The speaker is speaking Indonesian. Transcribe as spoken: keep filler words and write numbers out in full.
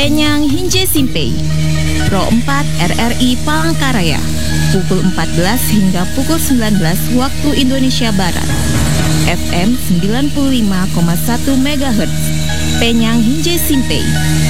Penyang Hinje Simpei, Pro empat R R I Palangkaraya, pukul empat belas hingga pukul sembilan belas waktu Indonesia Barat. F M sembilan puluh lima koma satu megahertz, Penyang Hinje Simpei.